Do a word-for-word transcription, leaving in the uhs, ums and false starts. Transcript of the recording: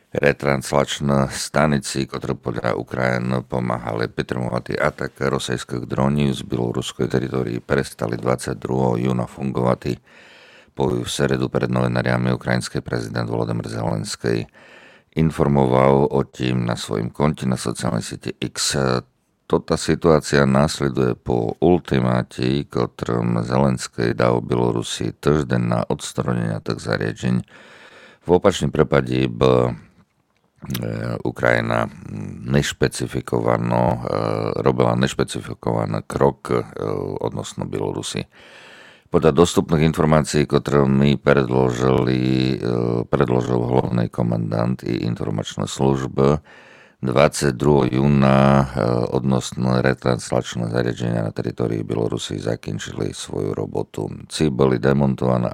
retranslačné stanici, ktoré podľa Ukrajiny pomáhali підтримувати атак російських дронів з білоруської території, перестали двадцять другого júna fungovať. V seredu pred novinariami ukrajinský prezident Volodymyr Zelenský informoval o tým na svojom konte na sociálnej siete X. Tota situácia následuje po ultimáti, ktorom Zelenský dal Bielorusi týždeň na odstranenie tak zariadení. V opačnom prípade by Ukrajina nešpecifikovano, robila nešpecifikovaný krok odnosno Bielorusi. Podľa dostupných informácií, ktoré mi predložili, predložil hlavný komandant i informačná služba, двадцять другого júna odnosno retranslačné zariadenia na teritórii Bielorusi zakončili svoju robotu. Ці boli demontované